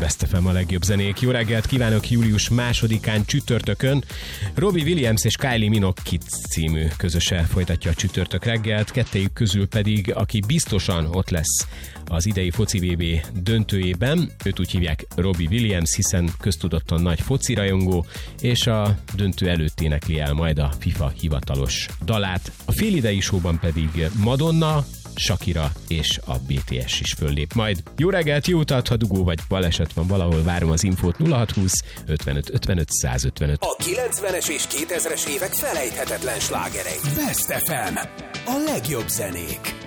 Best FM a legjobb zenék. Jó reggelt kívánok július 2-án csütörtökön. Robbie Williams és Kylie Minogue Kids című közöse folytatja a csütörtök reggelt, kettejük közül pedig, aki biztosan ott lesz az idei foci VB döntőjében. Őt úgy hívják Robbie Williams, hiszen köztudottan nagy foci rajongó, és a döntő előtt énekli el majd a FIFA hivatalos dalát. A félidei showban pedig Madonna, Shakira és a BTS is föllép majd. Jó reggelt, jó utat, ha dugó vagy baleset van valahol, várom az infót 0620 55 55 155. A 90-es és 2000-es évek felejthetetlen slágerei. Best FM. A legjobb zenék.